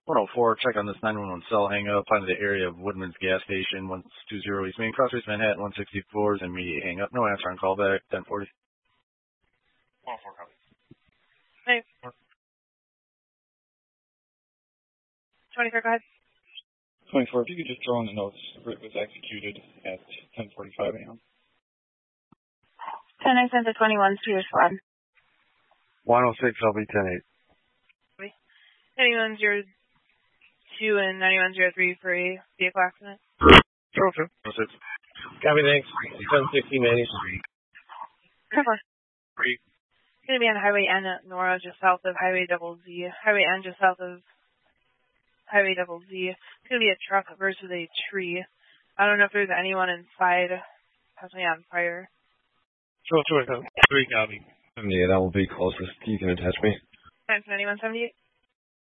104, check on this 911 cell hang up. Find the area of Woodman's gas station, 120 East Main Crossways, Manhattan, 164 is immediate hang up. No answer on callback, 1040. 104 copy. Hey. 24, go ahead. 24, if you could just throw in the notes, Rick was executed at 10:45 a.m. 10, I sent the 21 to your squad. 106, I'll be 10-8. 9102 and 9103 for a vehicle accident. Okay. 106. Copy, thanks. 1060, Manny. Cover. Going to be on Highway N at Nora, just south of Highway Double Z. Highway N, just south of Highway Double Z. It's going to be a truck versus a tree. I don't know if there's anyone inside, possibly on fire. Sure, 3 copy. 78, I will be closest. You can attach me. Times 9178.